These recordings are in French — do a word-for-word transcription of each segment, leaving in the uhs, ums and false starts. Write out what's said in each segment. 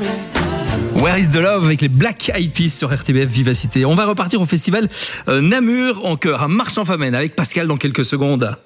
Where is the Love avec les Black Eyed Peas sur R T B F Vivacité. On va repartir au festival euh, Namur en chœur à Marche-en-Famenne avec Pascal dans quelques secondes.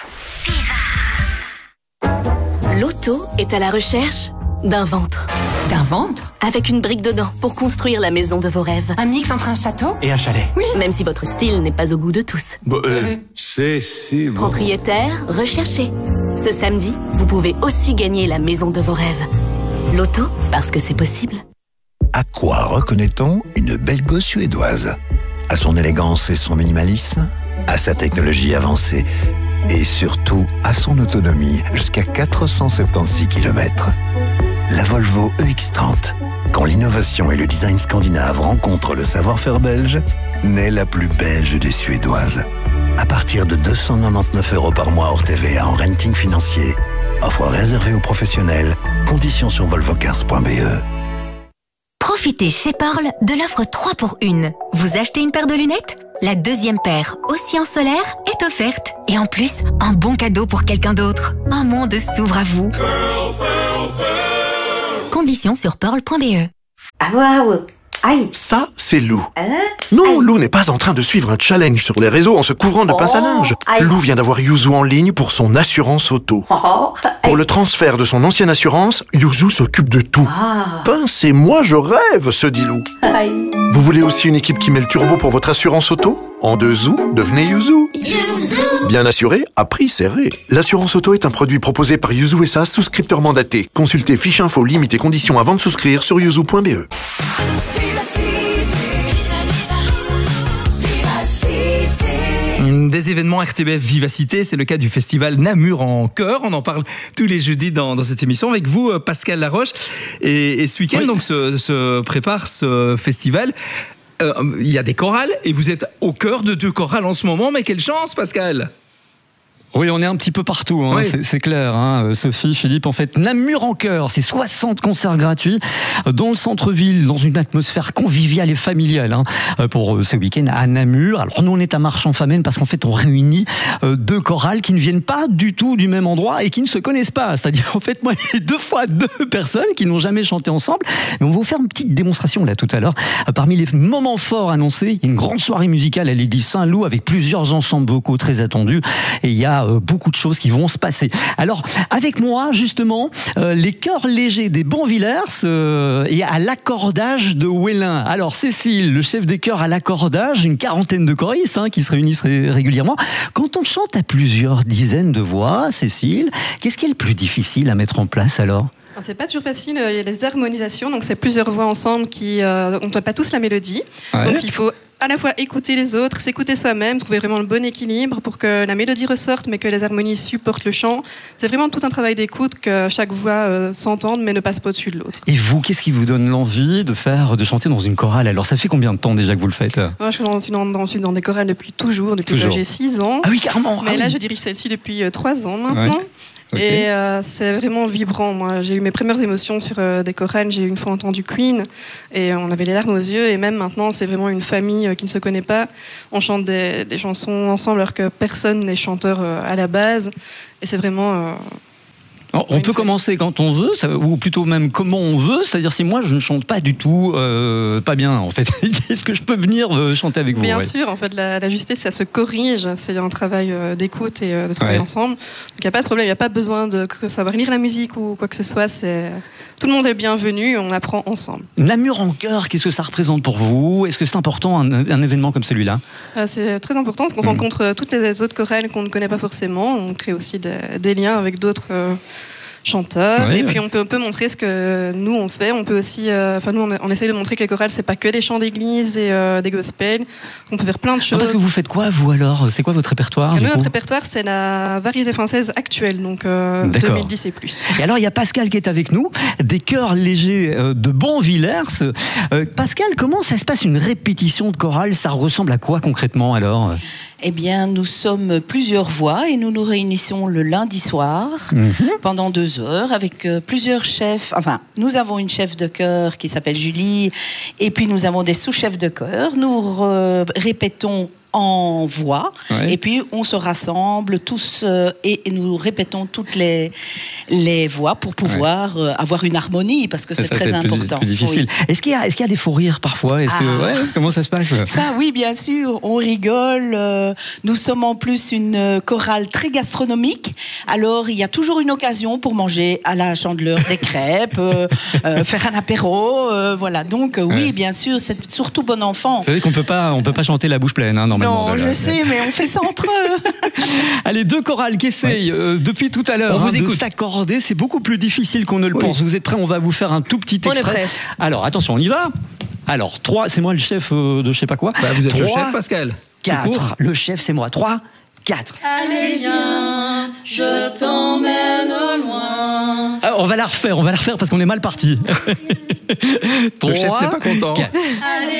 L'auto est à la recherche d'un ventre. D'un ventre? Avec une brique dedans pour construire la maison de vos rêves. Un mix entre un château et un chalet. Oui. Même si votre style n'est pas au goût de tous. Bon, euh, c'est si bon. Propriétaire, recherché. Ce samedi, vous pouvez aussi gagner la maison de vos rêves. L'auto, parce que c'est possible. À quoi reconnaît-on une belle gosse suédoise? À son élégance et son minimalisme? À sa technologie avancée? Et surtout, à son autonomie, jusqu'à quatre cent soixante-seize kilomètres. La Volvo E X trente. Quand l'innovation et le design scandinave rencontrent le savoir-faire belge, naît la plus belge des Suédoises. À partir de deux cent quatre-vingt-dix-neuf euros par mois hors T V A en renting financier. Offre réservée aux professionnels. Conditions sur volvocars point b e. Profitez chez Pearl de l'offre trois pour une. Vous achetez une paire de lunettes? La deuxième paire, aussi en solaire, est offerte. Et en plus, un bon cadeau pour quelqu'un d'autre. Un monde s'ouvre à vous. Pearl, Pearl, Pearl. Conditions sur pearl point b e. Ah waouh! Aïe! Ça, c'est Lou. Hein? Non, Aïe. Lou n'est pas en train de suivre un challenge sur les réseaux en se couvrant de Oh, pince à linge. aïe. Lou vient d'avoir Yuzu en ligne pour son assurance auto. Oh, Pour le transfert de son ancienne assurance, Yuzu s'occupe de tout. Ah. Pince et moi, je rêve, se dit Lou. Aïe. Vous voulez aussi une équipe qui met le turbo pour votre assurance auto? En deux zou, devenez Yuzu. Bien assuré, à prix serré. L'assurance auto est un produit proposé par Yuzu S A, souscripteur mandaté. Consultez fiche info, limites et conditions avant de souscrire sur yuzu point b e. Des événements R T B F Vivacité, c'est le cas du festival Namur en chœur. On en parle tous les jeudis dans, dans cette émission avec vous, Pascal Laroche. Et, et ce week-end, oui. donc, se, se prépare ce festival. Euh, il y a des chorales et vous êtes au cœur de deux chorales en ce moment. Mais quelle chance, Pascal! Oui, on est un petit peu partout, hein, oui. c'est, c'est clair. Hein. Sophie, Philippe, en fait, Namur en chœur, c'est soixante concerts gratuits dans le centre-ville, dans une atmosphère conviviale et familiale hein, pour ce week-end à Namur. Alors nous, on est à Marche-en-Famenne parce qu'en fait, on réunit deux chorales qui ne viennent pas du tout du même endroit et qui ne se connaissent pas. C'est-à-dire, en fait, moi, j'ai deux fois deux personnes qui n'ont jamais chanté ensemble. Mais on va vous faire une petite démonstration là tout à l'heure. Parmi les moments forts annoncés, il y a une grande soirée musicale à l'église Saint-Loup avec plusieurs ensembles vocaux très attendus. Et il y a beaucoup de choses qui vont se passer. Alors, avec moi, justement, euh, les chœurs légers des Bonvillers euh, et à l'accordage de Wellin. Alors, Cécile, le chef des chœurs à l'accordage, une quarantaine de choristes hein, qui se réunissent ré- régulièrement. Quand on chante à plusieurs dizaines de voix, Cécile, qu'est-ce qui est le plus difficile à mettre en place alors ? C'est pas toujours facile, il y a les harmonisations, donc c'est plusieurs voix ensemble qui euh, on ne pas tous la mélodie. Ouais. Donc il faut à la fois écouter les autres, s'écouter soi-même, trouver vraiment le bon équilibre pour que la mélodie ressorte, mais que les harmonies supportent le chant. C'est vraiment tout un travail d'écoute, que chaque voix euh, s'entende, mais ne passe pas au-dessus de l'autre. Et vous, qu'est-ce qui vous donne l'envie de faire, de chanter dans une chorale? Alors, ça fait combien de temps déjà que vous le faites? Moi, je suis dans, dans, dans des chorales depuis toujours, depuis toujours. que j'ai six ans. Ah oui, carrément. Mais ah là, oui. je dirige celle-ci depuis euh, trois ans maintenant. Ouais. Okay. Et euh, c'est vraiment vibrant. Moi, j'ai eu mes premières émotions sur euh, des chorales. J'ai une fois entendu Queen et on avait les larmes aux yeux. Et même maintenant, c'est vraiment une famille euh, qui ne se connaît pas. On chante des, des chansons ensemble alors que personne n'est chanteur euh, à la base. Et c'est vraiment... Euh, Alors, on peut commencer quand on veut, ça, ou plutôt même comment on veut. C'est-à-dire si moi je ne chante pas du tout, euh, pas bien en fait, est-ce que je peux venir euh, chanter avec vous? Bien ouais. sûr, en fait, la, la justesse, ça se corrige. C'est un travail euh, d'écoute et euh, de travail ouais. ensemble. Donc il n'y a pas de problème, il n'y a pas besoin de savoir lire la musique ou quoi que ce soit. C'est... Tout le monde est bienvenu, on apprend ensemble. Namur en chœur, qu'est-ce que ça représente pour vous? Est-ce que c'est important un, un événement comme celui-là? euh, C'est très important parce qu'on mmh. rencontre toutes les autres chorales qu'on ne connaît pas forcément. On crée aussi des, des liens avec d'autres... Euh, chanteurs, ouais, et puis ouais. on peut, on peut montrer ce que nous on fait. On peut aussi, euh, enfin nous on, on essaye de montrer que les chorales c'est pas que des chants d'église et euh, des gospels. On peut faire plein de choses. Ah, parce que vous faites quoi vous alors? C'est quoi votre répertoire? Nous, notre répertoire c'est la variété française actuelle, donc euh, deux mille dix et plus. Et alors il y a Pascal qui est avec nous, des chœurs légers euh, de Bonvillers. Euh, Pascal, comment ça se passe une répétition de chorale? Ça ressemble à quoi concrètement alors? Eh bien, nous sommes plusieurs voix et nous nous réunissons le lundi soir mmh. pendant deux heures avec euh, plusieurs chefs. Enfin, nous avons une chef de chœur qui s'appelle Julie et puis nous avons des sous-chefs de chœur. Nous re- répétons en voix. Ouais. Et puis, on se rassemble tous euh, et, et nous répétons toutes les, les voix pour pouvoir ouais. euh, avoir une harmonie, parce que c'est ça, très c'est important. Plus, plus difficile. Oui. Est-ce qu'il y a, est-ce qu'il y a des fous rires parfois? Est-ce ah. que, ouais, comment ça se passe? Ça, oui, bien sûr. On rigole. Euh, nous sommes en plus une chorale très gastronomique. Alors, il y a toujours une occasion pour manger à la Chandeleur des crêpes, euh, euh, faire un apéro. Euh, voilà. Donc, euh, oui, ouais. bien sûr, c'est surtout bon enfant. Vous savez qu'on peut pas, on peut pas chanter la bouche pleine, hein, normalement. Non, de je la... sais, mais on fait ça entre eux. Allez, deux chorales qui essayent ouais. euh, depuis tout à l'heure hein, de s'accorder. C'est beaucoup plus difficile qu'on ne le oui. pense. Vous êtes prêts? On va vous faire un tout petit extrait. On est prêts. Alors, attention, on y va. Alors, trois, c'est moi le chef euh, de je sais pas quoi. Bah, vous êtes trois, le chef, Pascal. quatre. Le chef, c'est moi. trois, quatre. Allez, viens, je t'emmène loin. Alors, on va la refaire, on va la refaire parce qu'on est mal parti. Le chef n'est pas content. quatre. Allez,